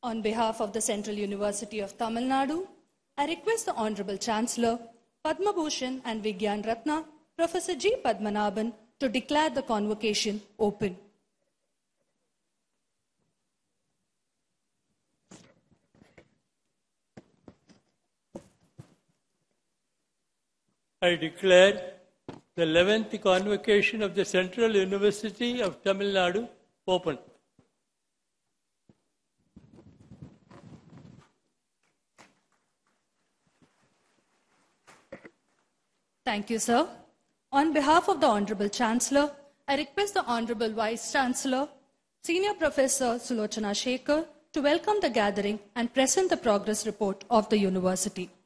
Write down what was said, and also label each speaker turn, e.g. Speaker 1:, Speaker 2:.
Speaker 1: On behalf of the Central University of Tamil Nadu, I request the Honorable Chancellor, Padma Bhushan and Vigyan Ratna, Professor G. Padmanabhan, to declare the convocation open.
Speaker 2: I declare the 11th convocation of the Central University of Tamil Nadu open.
Speaker 1: Thank you, sir. On behalf of the Honorable Chancellor, I request the Honorable Vice Chancellor, Senior Professor Sulochana Shekhar, to welcome the gathering and present the progress report of the University.